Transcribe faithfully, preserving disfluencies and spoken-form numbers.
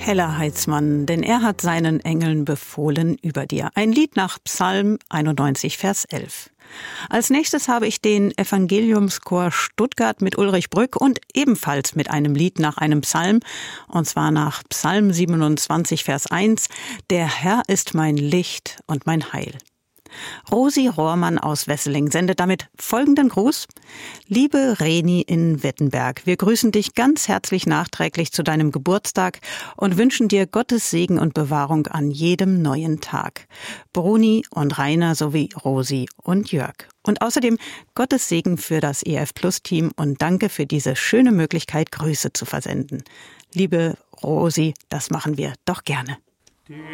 Heller Heitzmann, denn er hat seinen Engeln befohlen über dir. Ein Lied nach Psalm einundneunzig, Vers elf. Als nächstes habe ich den Evangeliumschor Stuttgart mit Ulrich Brück und ebenfalls mit einem Lied nach einem Psalm, und zwar nach Psalm siebenundzwanzig, Vers eins. Der Herr ist mein Licht und mein Heil. Rosi Rohrmann aus Wesseling sendet damit folgenden Gruß. Liebe Reni in Wettenberg, wir grüßen dich ganz herzlich nachträglich zu deinem Geburtstag und wünschen dir Gottes Segen und Bewahrung an jedem neuen Tag. Bruni und Rainer sowie Rosi und Jörg. Und außerdem Gottes Segen für das E F Plus Team und danke für diese schöne Möglichkeit, Grüße zu versenden. Liebe Rosi, das machen wir doch gerne.